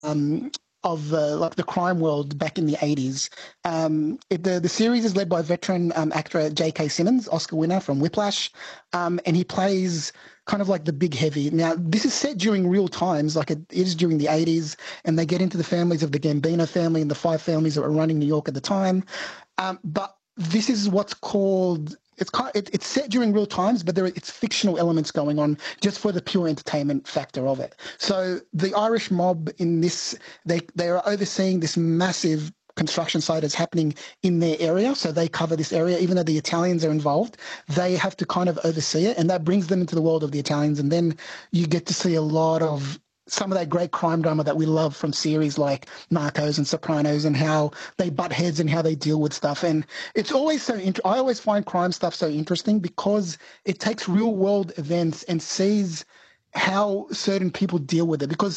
like the crime world back in the 80s. The series is led by veteran actor J.K. Simmons, Oscar winner from Whiplash, and he plays kind of like the big heavy. Now, this is set during real times, like it is during the 80s, and they get into the families of the Gambino family and the five families that were running New York at the time. But this is what's called it's set during real times, but it's fictional elements going on just for the pure entertainment factor of it. So the Irish mob in this, they are overseeing this massive construction site that's happening in their area. So they cover this area, even though the Italians are involved, they have to kind of oversee it, and that brings them into the world of the Italians. And then you get to see a lot of some of that great crime drama that we love from series like Narcos and Sopranos, and how they butt heads and how they deal with stuff. And it's always I always find crime stuff so interesting because it takes real world events and sees how certain people deal with it. Because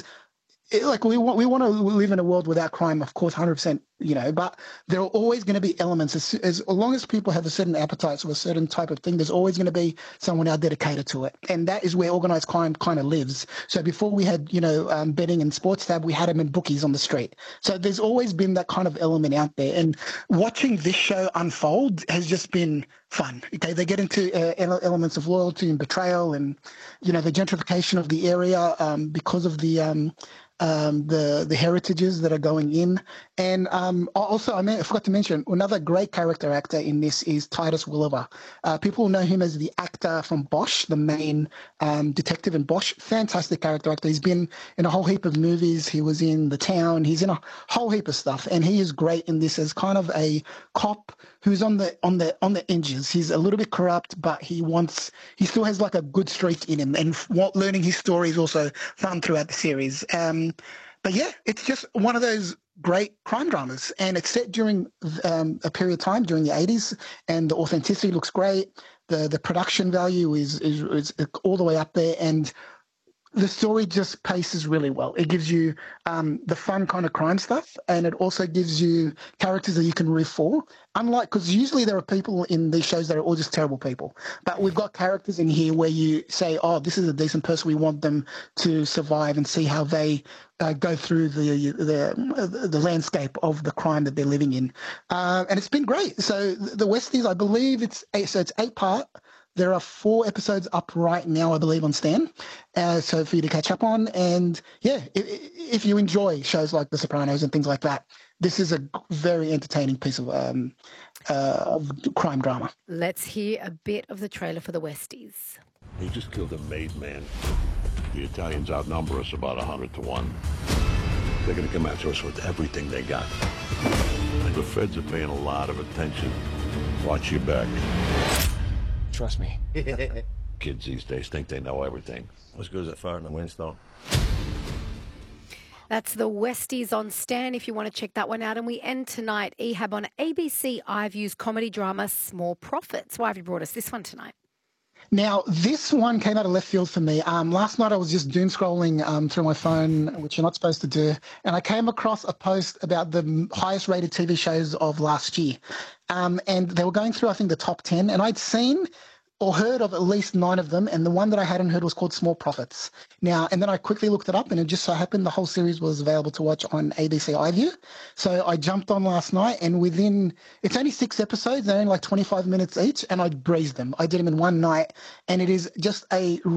we want to live in a world without crime, of course, 100%, but there are always going to be elements. As long as people have a certain appetite for a certain type of thing, there's always going to be someone out dedicated to it. And that is where organized crime kind of lives. So before we had, betting and sports tab, we had them in bookies on the street. So there's always been that kind of element out there. And watching this show unfold has just been fun. Okay, they get into elements of loyalty and betrayal, and the gentrification of the area because of the heritages that are going in. And also, I forgot to mention, another great character actor in this is Titus Welliver. People know him as the actor from Bosch, the main detective in Bosch. Fantastic character actor. He's been in a whole heap of movies. He was in The Town. He's in a whole heap of stuff, and he is great in this as kind of a cop who's on the edges. He's a little bit corrupt, but he still has like a good streak in him, and learning his story is also fun throughout the series. But yeah, it's just one of those great crime dramas, and it's set during a period of time during the 80s, and the authenticity looks great. The production value is all the way up there, and the story just paces really well. It gives you the fun kind of crime stuff, and it also gives you characters that you can root for. Unlike, because usually there are people in these shows that are all just terrible people, but we've got characters in here where you say, oh, this is a decent person. We want them to survive and see how they go through the landscape of the crime that they're living in. And it's been great. So the Westies, I believe it's 8-part. There are 4 episodes up right now, I believe, on Stan, so for you to catch up on. And yeah, if you enjoy shows like The Sopranos and things like that, this is a very entertaining piece of crime drama. Let's hear a bit of the trailer for The Westies. He just killed a made man. The Italians outnumber us about 100 to 1. They're going to come after us with everything they got. And the feds are paying a lot of attention. Watch your back. Trust me. Kids these days think they know everything. As good as a fart in a windstorm. That's The Westies on Stan if you want to check that one out. And we end tonight, Ehab, on ABC iView's comedy drama Small Profits. Why have you brought us this one tonight? Now, this one came out of left field for me. Last night I was just doom scrolling through my phone, which you're not supposed to do, and I came across a post about the highest rated TV shows of last year. And they were going through, I think, the top 10, and I'd seen or heard of at least 9 of them, and the one that I hadn't heard was called Small Profits. Now, and then I quickly looked it up, and it just so happened the whole series was available to watch on ABC iView. So I jumped on last night, and it's only 6 episodes, they're only like 25 minutes each, and I breezed them. I did them in one night, and it is just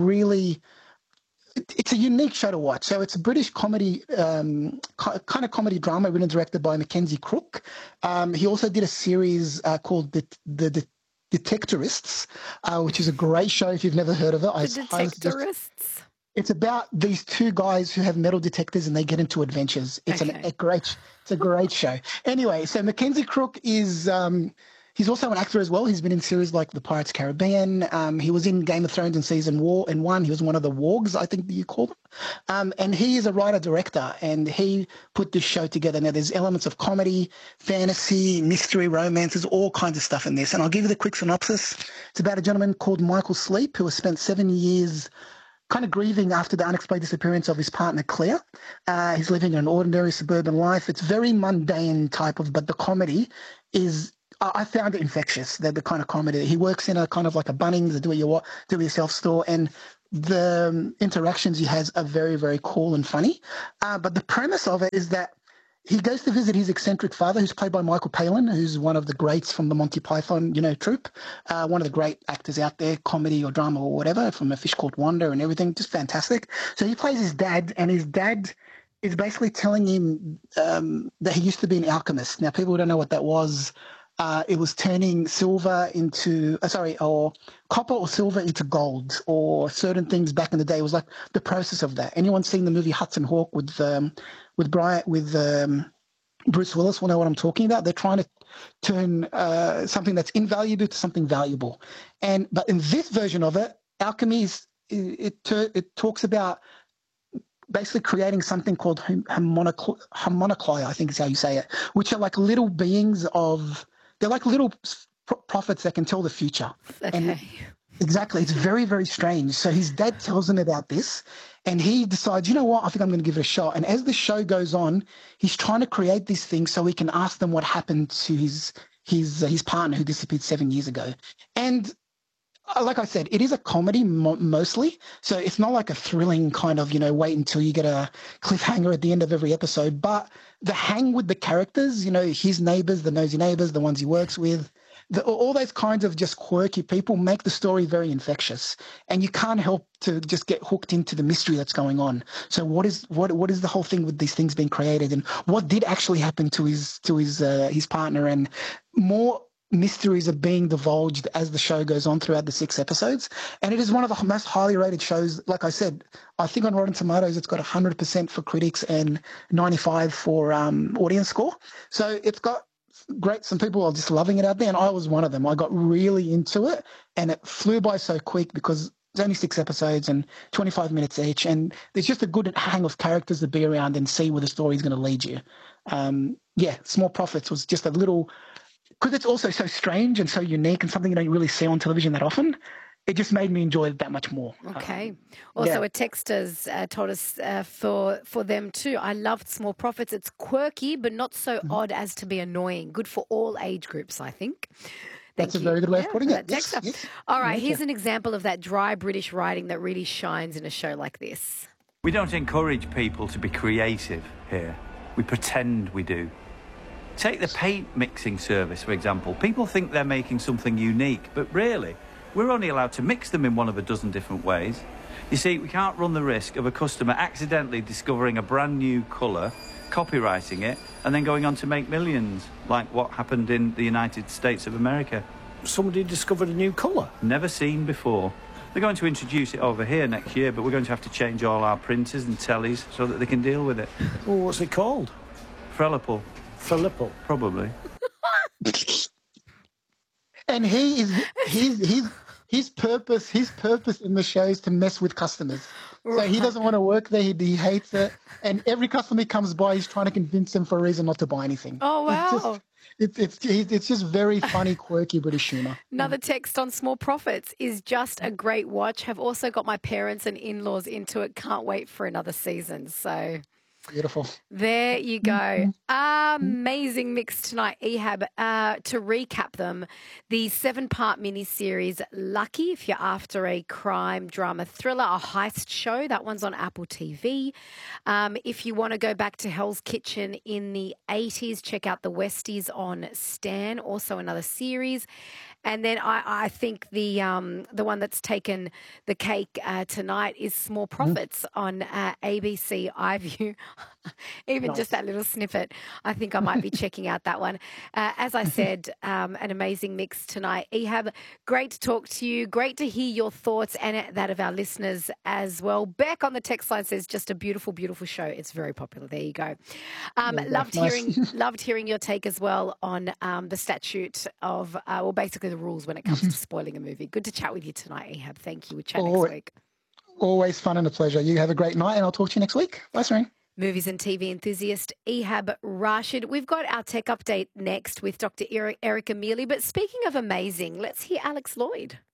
it's a unique show to watch. So it's a British comedy, kind of comedy drama written and directed by Mackenzie Crook. He also did a series called The Detectorists, which is a great show if you've never heard of it. The Detectorists? It's about these 2 guys who have metal detectors and they get into adventures. It's a great show. Anyway, so Mackenzie Crook is he's also an actor as well. He's been in series like The Pirates Caribbean. He was in Game of Thrones in season 1. He was one of the wargs, I think that you call them. And he is a writer-director, and he put this show together. Now, there's elements of comedy, fantasy, mystery, romances, all kinds of stuff in this. And I'll give you the quick synopsis. It's about a gentleman called Michael Sleep who has spent 7 years kind of grieving after the unexplained disappearance of his partner, Claire. He's living an ordinary suburban life. It's very mundane but the comedy is... I found it infectious, the kind of comedy. He works in a kind of like a Bunnings, a do-it-yourself store, and the interactions he has are very, very cool and funny. But the premise of it is that he goes to visit his eccentric father, who's played by Michael Palin, who's one of the greats from the Monty Python, troupe. One of the great actors out there, comedy or drama or whatever, from A Fish Called Wanda and everything, just fantastic. So he plays his dad, and his dad is basically telling him that he used to be an alchemist. Now, people don't know what that was. It was turning or copper or silver into gold, or certain things back in the day. It was like the process of that. Anyone seen the movie Hudson Hawk with Bruce Willis will know what I'm talking about. They're trying to turn something that's invaluable to something valuable. But in this version of it, alchemy it talks about basically creating something called homunculus, I think is how you say it, which are like little beings they're like little prophets that can tell the future. Okay. And exactly. It's very, very strange. So his dad tells him about this, and he decides, you know what, I think I'm going to give it a shot. And as the show goes on, he's trying to create these things so he can ask them what happened to his partner who disappeared 7 years ago. And like I said, it is a comedy mostly. So it's not like a thrilling kind of, wait until you get a cliffhanger at the end of every episode. But the hang with the characters, his neighbors, the nosy neighbors, the ones he works with, all those kinds of just quirky people make the story very infectious. And you can't help to just get hooked into the mystery that's going on. So what is the whole thing with these things being created, and what did actually happen to his partner, and more mysteries are being divulged as the show goes on throughout the 6 episodes. And it is one of the most highly rated shows. Like I said, I think on Rotten Tomatoes it's got 100% for critics and 95 for audience score. So it's got great. Some people are just loving it out there, and I was one of them. I got really into it, and it flew by so quick because it's only 6 episodes and 25 minutes each, and there's just a good hang of characters to be around and see where the story is going to lead you. Small Profits was just a little, because it's also so strange and so unique and something you don't really see on television that often. It just made me enjoy it that much more. Okay. Also, a texter's told us for them too. I loved Small Profits. It's quirky, but not so odd as to be annoying. Good for all age groups, I think. That's a very good way of putting it. Yes. All right, here's an example of that dry British writing that really shines in a show like this. We don't encourage people to be creative here. We pretend we do. Take the paint mixing service, for example. People think they're making something unique, but really, we're only allowed to mix them in one of a dozen different ways. You see, we can't run the risk of a customer accidentally discovering a brand new colour, copywriting it, and then going on to make millions, like what happened in the United States of America. Somebody discovered a new colour? Never seen before. They're going to introduce it over here next year, but we're going to have to change all our printers and tellies so that they can deal with it. Well, what's it called? Frelipal. Philippal. Probably. And his purpose in the show is to mess with customers. So he doesn't want to work there. He hates it. And every customer he comes by, he's trying to convince them for a reason not to buy anything. Oh, wow. It's just very funny, quirky British humour. Another text on Small Profits is just a great watch. Have also got my parents and in-laws into it. Can't wait for another season. So beautiful. There you go. Amazing mix tonight, Ehab. To recap them, the 7-part miniseries Lucky, if you're after a crime drama thriller, a heist show, that one's on Apple TV. If you want to go back to Hell's Kitchen in the 80s, check out The Westies on Stan, also another series. And then I think the one that's taken the cake tonight is Small Profits on ABC iView. Even just that little snippet, I think I might be checking out that one. As I said, an amazing mix tonight. Ehab, great to talk to you. Great to hear your thoughts and that of our listeners as well. Beck on the text line says, just a beautiful, beautiful show. It's very popular. There you go. Loved hearing your take as well on the statute of, basically the rules when it comes to spoiling a movie. Good to chat with you tonight, Ehab. Thank you. We'll chat next week. Always fun and a pleasure. You have a great night and I'll talk to you next week. Bye, Serene. Movies and TV enthusiast Ehab Rashid. We've got our tech update next with Dr. Erica Mealy. But speaking of amazing, let's hear Alex Lloyd.